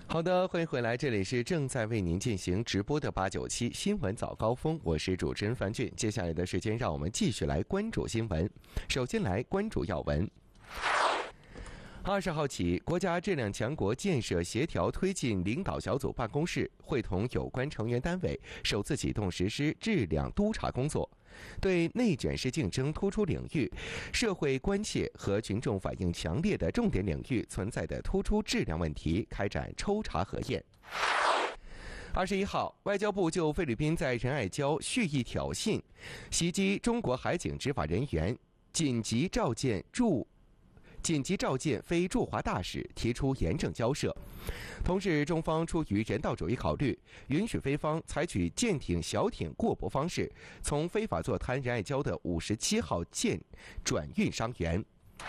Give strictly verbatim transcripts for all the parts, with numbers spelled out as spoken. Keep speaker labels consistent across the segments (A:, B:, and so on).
A: 好的，欢迎回来，这里是正在为您进行直播的八九七新闻早高峰，我是主持人樊俊。接下来的时间，让我们继续来关注新闻。首先来关注要闻。二十号起，国家质量强国建设协调推进领导小组办公室会同有关成员单位首次启动实施质量督查工作，对内卷式竞争突出领域、社会关切和群众反映强烈的重点领域存在的突出质量问题开展抽查核验。二十一号，外交部就菲律宾在仁爱礁蓄意挑衅、袭击中国海警执法人员，紧急召见驻。紧急召见非驻华大使，提出严正交涉。同日，中方出于人道主义考虑，允许菲方采取舰艇、小艇过泊方式，从非法坐滩仁爱礁的五十七号舰转运伤员。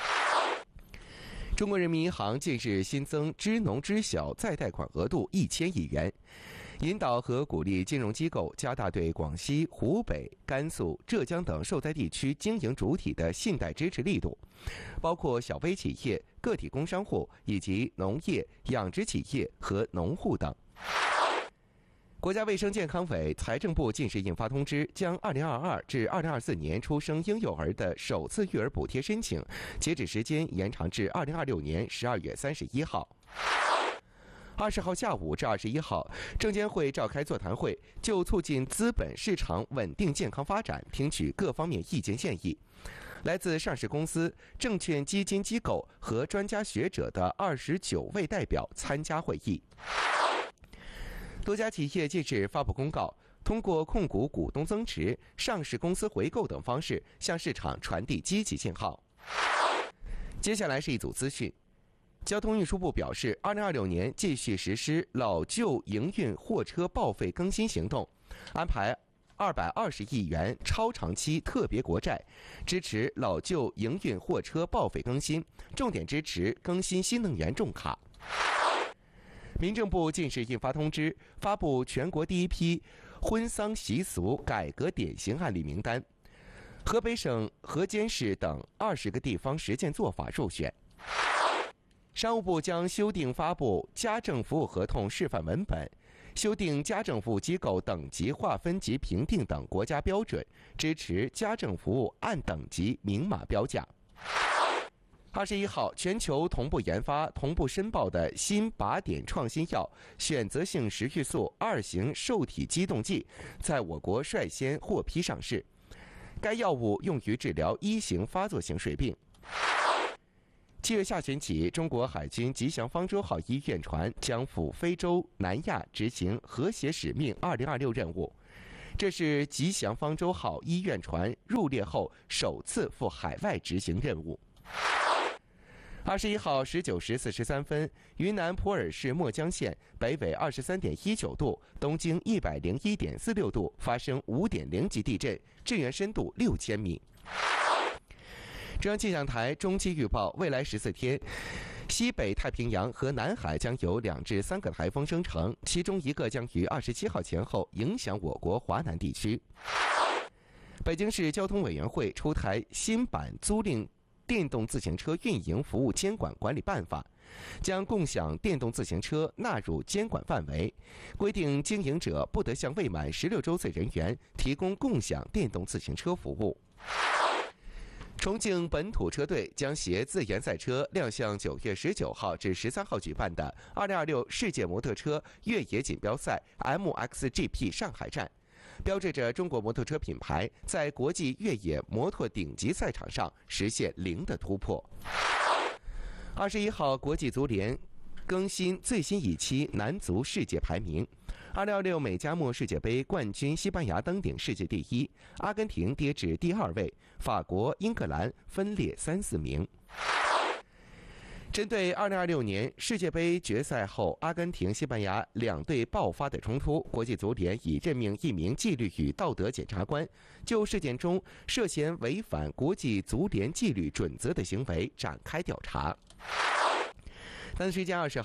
A: 中国人民银行近日新增支农支小再贷款额度一千亿元，引导和鼓励金融机构加大对广西、湖北、甘肃、浙江等受灾地区经营主体的信贷支持力度，包括小微企业、个体工商户以及农业、养殖企业和农户等。国家卫生健康委、财政部近日印发通知，将二零二二至二零二四年出生婴幼儿的首次育儿补贴申请截止时间延长至二零二六年十二月三十一号。二十号下午至二十一号，证监会召开座谈会，就促进资本市场稳定健康发展，听取各方面意见建议。来自上市公司、证券基金机构和专家学者的二十九位代表参加会议。多家企业近日发布公告，通过控股股东增持、上市公司回购等方式向市场传递积极信号。接下来是一组资讯。交通运输部表示，二零二六年继续实施老旧营运货车报废更新行动，安排二百二十亿元超长期特别国债，支持老旧营运货车报废更新，重点支持更新新能源重卡。民政部近日印发通知，发布全国第一批婚丧习俗改革典型案例名单，河北省河间市等二十个地方实践做法入选。商务部将修订发布家政服务合同示范文本，修订家政服务机构等级划分及评定等国家标准，支持家政服务按等级明码标价。二十一号，全球同步研发、同步申报的新靶点创新药选择性食欲素二型受体激动剂在我国率先获批上市。该药物用于治疗一型发作性水病。七月下旬起，中国海军吉祥方舟号医院船将赴非洲、南亚执行和谐使命二零二六任务。这是吉祥方舟号医院船入列后首次赴海外执行任务。二十一号十九时四十三分，云南普洱市墨江县北纬二十三点一九度，东经一百零一点四六度发生五点零级地震，震源深度六千米。中央气象台中期预报，未来十四天，西北太平洋和南海将有两至三个台风生成，其中一个将于二十七号前后影响我国华南地区。北京市交通委员会出台新版租赁电动自行车运营服务监管管理办法，将共享电动自行车纳入监管范围，规定经营者不得向未满十六周岁人员提供共享电动自行车服务。重庆本土车队将携自研赛车亮相九月十九号至十三号举办的二零二六世界摩托车越野锦标赛 M X G P 上海站，标志着中国摩托车品牌在国际越野摩托顶级赛场上实现零的突破。二十一号，国际足联更新最新一期男足世界排名，二零二六美加墨世界杯冠军西班牙登顶世界第一，阿根廷跌至第二位，法国、英格兰分列三四名。针对二零二六年世界杯决赛后阿根廷、西班牙两队爆发的冲突，国际足联已任命一名纪律与道德检察官，就事件中涉嫌违反国际足联纪律准则的行为展开调查。当地时间二十号，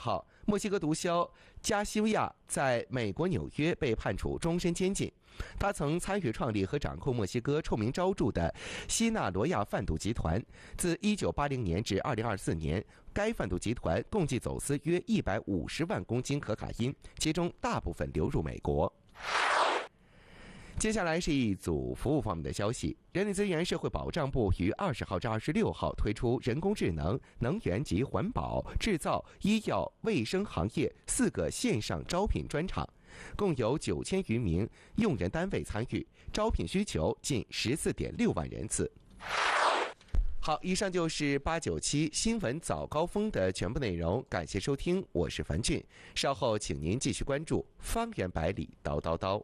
A: 墨西哥毒枭加西亚在美国纽约被判处终身监禁。他曾参与创立和掌控墨西哥臭名昭著的西纳罗亚贩毒集团。自一九八零年至二零二四年，该贩毒集团共计走私约一百五十万公斤可卡因，其中大部分流入美国。接下来是一组服务方面的消息。人力资源社会保障部于二十号至二十六号推出人工智能、能源及环保、制造、医药卫生行业四个线上招聘专场，共有九千余名用人单位参与，招聘需求近十四点六万人次。好，以上就是八九七新闻早高峰的全部内容，感谢收听，我是樊俊。稍后请您继续关注方圆百里叨叨叨。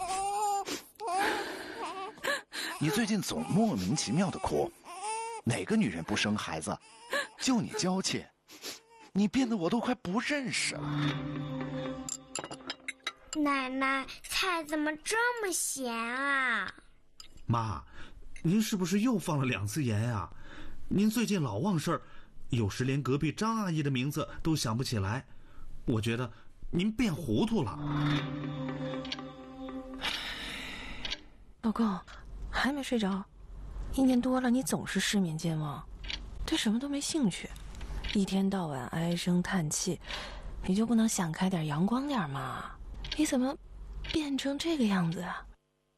B: 你最近总莫名其妙的哭，哪个女人不生孩子？就你娇气，你变得我都快不认识了。
C: 奶奶，菜怎么这么咸啊？
D: 妈，您是不是又放了两次盐啊？您最近老忘事儿，有时连隔壁张阿姨的名字都想不起来。我觉得您变糊涂了。
E: 老公，还没睡着？一年多了，你总是失眠健忘，对什么都没兴趣，一天到晚唉声叹气，你就不能想开点、阳光点吗？你怎么变成这个样子啊？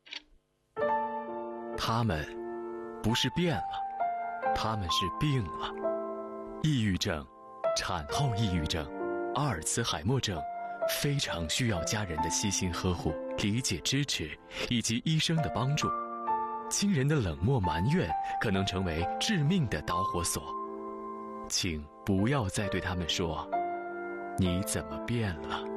F: 他们不是变了，他们是病了。抑郁症、产后抑郁症、阿尔茨海默症，非常需要家人的悉心呵护、理解、支持，以及医生的帮助。亲人的冷漠埋怨可能成为致命的导火索，请不要再对他们说：“你怎么变了？”